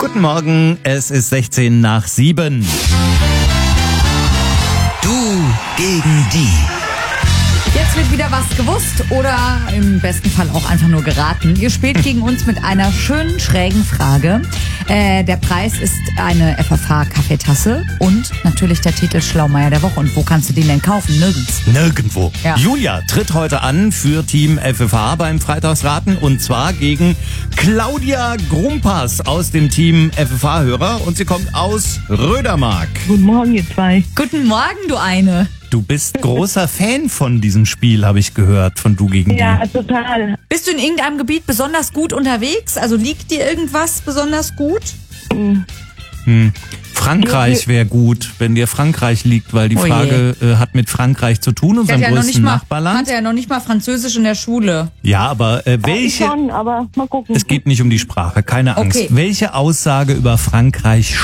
Guten Morgen, es ist 6:16. Du gegen die. Jetzt wird wieder was gewusst oder im besten Fall auch einfach nur geraten. Ihr spielt gegen uns mit einer schönen, schrägen Frage. Der Preis ist eine FFH-Kaffeetasse und natürlich der Titel Schlaumeier der Woche. Und wo kannst du den denn kaufen? Nirgends. Nirgendwo. Ja. Julia tritt heute an für Team FFH beim Freitagsraten und zwar gegen Claudia Grumpas aus dem Team FFH-Hörer und sie kommt aus Rödermark. Guten Morgen, ihr zwei. Guten Morgen, du eine. Du bist großer Fan von diesem Spiel, habe ich gehört, von Du gegen Ja, die. total. Bist du in irgendeinem Gebiet besonders gut unterwegs? Also liegt dir irgendwas besonders gut? Frankreich wäre gut, wenn dir Frankreich liegt, weil die Oh je. Frage hat mit Frankreich zu tun, unserem größten Nachbarland. Hatte ja noch nicht mal Französisch in der Schule. Ja, aber welche... Schon, aber mal gucken. Es geht nicht um die Sprache, keine Angst. Okay. Welche Aussage über Frankreich